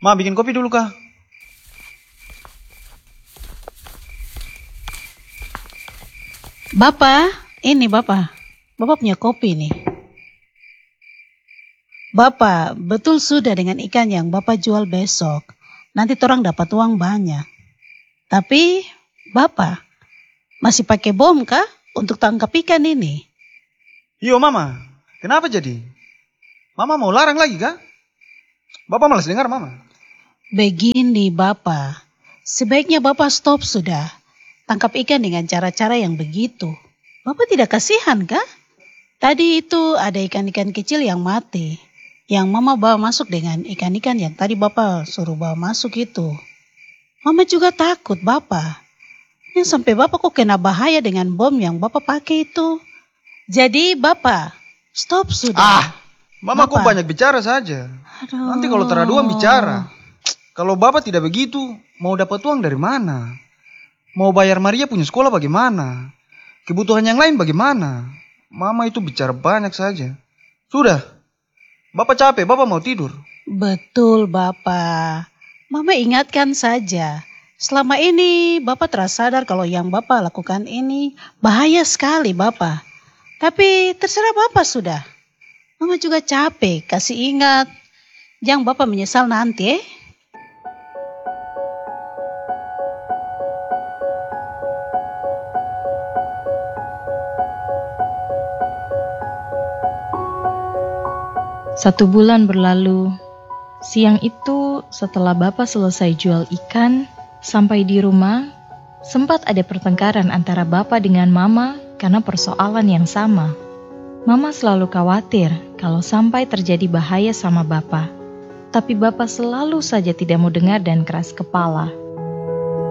Ma, bikin kopi dulu kah? Bapak, ini Bapak. Bapak punya kopi nih. Bapak, betul sudah dengan ikan yang Bapak jual besok. Nanti torang dapat uang banyak. Tapi, Bapak, masih pakai bom kah untuk tangkap ikan ini? Yo Mama, kenapa jadi? Mama mau larang lagi kah? Bapak malas dengar Mama. Begini Bapak, sebaiknya Bapak stop sudah. Tangkap ikan dengan cara-cara yang begitu. Bapak tidak kasihan kah? Tadi itu ada ikan-ikan kecil yang mati. Yang Mama bawa masuk dengan ikan-ikan yang tadi Bapak suruh bawa masuk itu. Mama juga takut Bapak. Yang sampai Bapak kok kena bahaya dengan bom yang Bapak pakai itu. Jadi Bapak, stop sudah. Mama kok Bapak. banyak bicara saja. Aduh. Nanti kalau teraduan bicara. Kalau Bapak tidak begitu, mau dapat uang dari mana? Mau bayar Maria punya sekolah bagaimana? Kebutuhan yang lain bagaimana? Mama itu bicara banyak saja. Sudah, Bapak capek, Bapak mau tidur. Betul Bapak. Mama ingatkan saja. Selama ini Bapak terasa sadar kalau yang Bapak lakukan ini bahaya sekali Bapak. Tapi terserah Bapak sudah. Mama juga capek, kasih ingat. Jangan Bapak menyesal nanti . Satu bulan berlalu. Siang itu setelah Bapak selesai jual ikan, sampai di rumah, sempat ada pertengkaran antara Bapak dengan Mama karena persoalan yang sama. Mama selalu khawatir kalau sampai terjadi bahaya sama Bapak. Tapi Bapak selalu saja tidak mau dengar dan keras kepala.